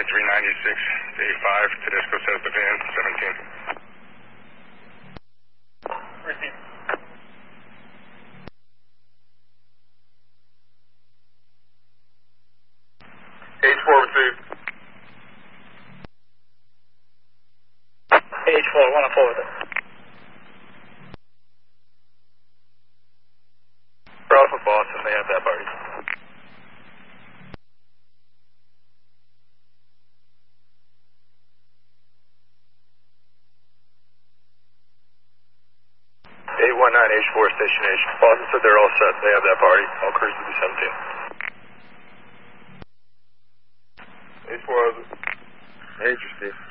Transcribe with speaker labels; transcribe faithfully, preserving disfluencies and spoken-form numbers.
Speaker 1: three ninety-six to eight five, Tedesco says the van, seventeen.
Speaker 2: Receive.
Speaker 1: H four received.
Speaker 2: H four, one oh four with it.
Speaker 1: We're off of Boston, they have that party. eight one nine H four Station H. Boston said they're all set, they have that party. All crews will be seventeen. H four, H, Steve.